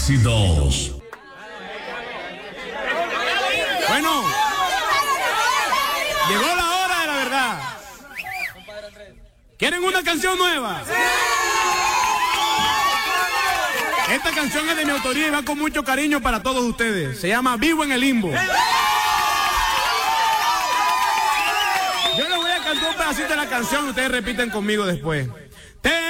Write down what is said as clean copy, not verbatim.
Ácidos. Bueno, llegó la hora de la verdad. ¿Quieren una canción nueva? Esta canción es de mi autoría y va con mucho cariño para todos ustedes. Se llama Vivo en el Limbo. Yo les voy a cantar un pedacito de la canción y ustedes repiten conmigo después.